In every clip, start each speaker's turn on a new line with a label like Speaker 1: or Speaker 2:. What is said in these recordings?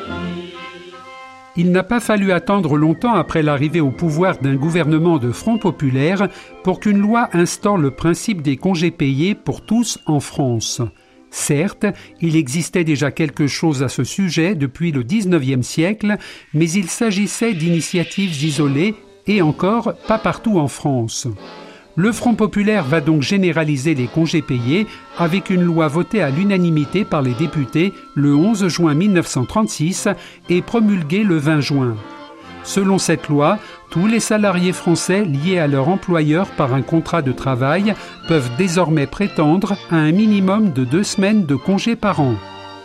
Speaker 1: Il n'a pas fallu attendre longtemps après l'arrivée au pouvoir d'un gouvernement de Front populaire pour qu'une loi instaure le principe des congés payés pour tous en France. Certes, il existait déjà quelque chose à ce sujet depuis le XIXe siècle, mais il s'agissait d'initiatives isolées et encore pas partout en France. Le Front populaire va donc généraliser les congés payés avec une loi votée à l'unanimité par les députés le 11 juin 1936 et promulguée le 20 juin. Selon cette loi, tous les salariés français liés à leur employeur par un contrat de travail peuvent désormais prétendre à un minimum de 2 semaines de congés par an.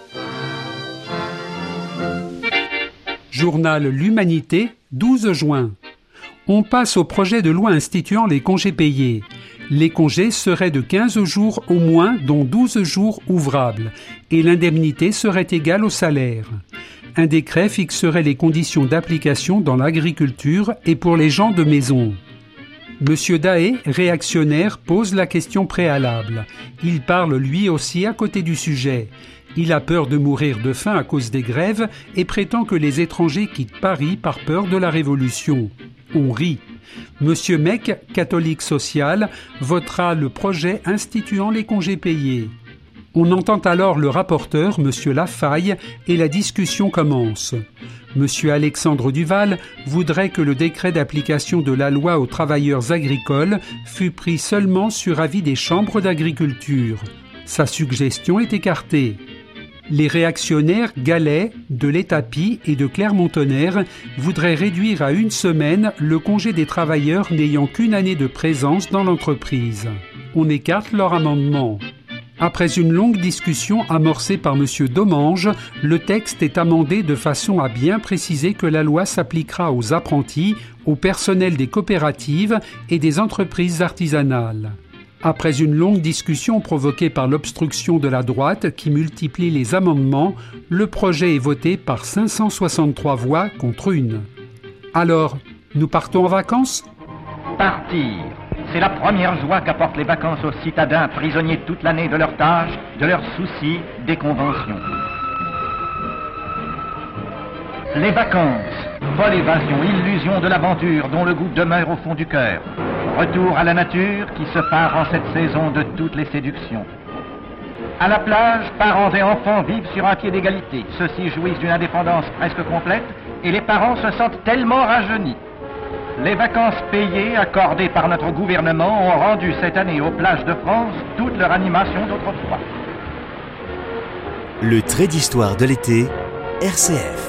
Speaker 1: Journal L'Humanité, 12 juin. On passe au projet de loi instituant les congés payés. Les congés seraient de 15 jours au moins, dont 12 jours ouvrables, et l'indemnité serait égale au salaire. Un décret fixerait les conditions d'application dans l'agriculture et pour les gens de maison. Monsieur Daé, réactionnaire, pose la question préalable. Il parle lui aussi à côté du sujet. Il a peur de mourir de faim à cause des grèves et prétend que les étrangers quittent Paris par peur de la Révolution. On rit. Monsieur Mec, catholique social, votera le projet instituant les congés payés. On entend alors le rapporteur, Monsieur Lafaille, et la discussion commence. Monsieur Alexandre Duval voudrait que le décret d'application de la loi aux travailleurs agricoles fût pris seulement sur avis des chambres d'agriculture. Sa suggestion est écartée. Les réactionnaires Gallet, de l'Étapie et de Clermont-Tonnerre voudraient réduire à 1 semaine le congé des travailleurs n'ayant qu'une année de présence dans l'entreprise. On écarte leur amendement. Après une longue discussion amorcée par M. Domange, le texte est amendé de façon à bien préciser que la loi s'appliquera aux apprentis, au personnel des coopératives et des entreprises artisanales. Après une longue discussion provoquée par l'obstruction de la droite qui multiplie les amendements, le projet est voté par 563 voix contre 1. Alors, nous partons en vacances ?
Speaker 2: Partir, c'est la première joie qu'apportent les vacances aux citadins prisonniers toute l'année de leurs tâches, de leurs soucis, des conventions. Les vacances, folle évasion, illusion de l'aventure dont le goût demeure au fond du cœur. Retour à la nature qui se pare en cette saison de toutes les séductions. À la plage, parents et enfants vivent sur un pied d'égalité. Ceux-ci jouissent d'une indépendance presque complète et les parents se sentent tellement rajeunis. Les vacances payées accordées par notre gouvernement ont rendu cette année aux plages de France toute leur animation d'autrefois.
Speaker 3: Le trait d'histoire de l'été, RCF.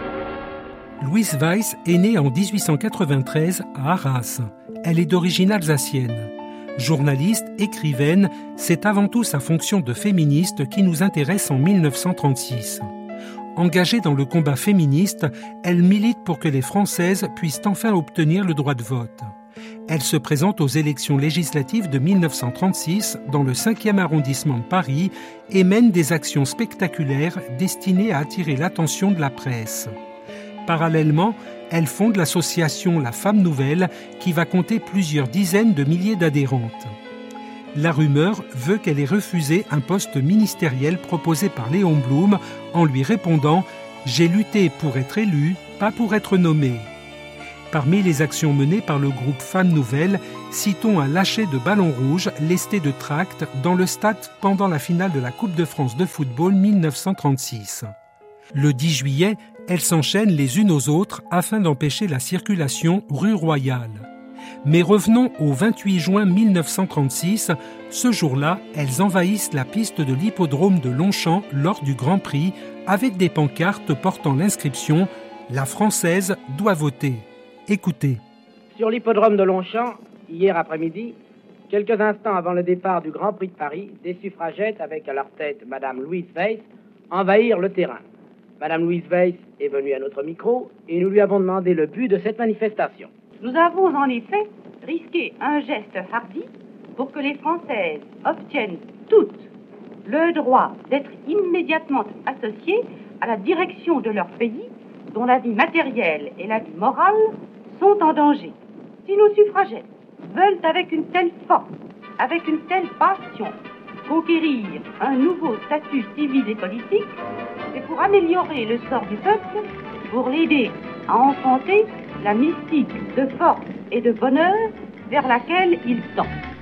Speaker 1: Louise Weiss est née en 1893 à Arras. Elle est d'origine alsacienne. Journaliste, écrivaine, c'est avant tout sa fonction de féministe qui nous intéresse en 1936. Engagée dans le combat féministe, elle milite pour que les Françaises puissent enfin obtenir le droit de vote. Elle se présente aux élections législatives de 1936 dans le 5e arrondissement de Paris et mène des actions spectaculaires destinées à attirer l'attention de la presse. Parallèlement, elle fonde l'association La Femme Nouvelle qui va compter plusieurs dizaines de milliers d'adhérentes. La rumeur veut qu'elle ait refusé un poste ministériel proposé par Léon Blum en lui répondant « J'ai lutté pour être élue, pas pour être nommée ». Parmi les actions menées par le groupe Femme Nouvelle, citons un lâcher de ballon rouge lesté de tracts dans le stade pendant la finale de la Coupe de France de football 1936. Le 10 juillet, elles s'enchaînent les unes aux autres afin d'empêcher la circulation rue Royale. Mais revenons au 28 juin 1936. Ce jour-là, elles envahissent la piste de l'hippodrome de Longchamp lors du Grand Prix avec des pancartes portant l'inscription « La Française doit voter ». Écoutez.
Speaker 4: Sur l'hippodrome de Longchamp, hier après-midi, quelques instants avant le départ du Grand Prix de Paris, des suffragettes avec à leur tête Madame Louise Weiss envahirent le terrain. Madame Louise Weiss est venue à notre micro et nous lui avons demandé le but de cette manifestation.
Speaker 5: Nous avons en effet risqué un geste hardi pour que les Françaises obtiennent toutes le droit d'être immédiatement associées à la direction de leur pays dont la vie matérielle et la vie morale sont en danger. Si nos suffragettes veulent avec une telle force, avec une telle passion, conquérir un nouveau statut civil et politique, c'est pour améliorer le sort du peuple, pour l'aider à enfanter la mystique de force et de bonheur vers laquelle il tend.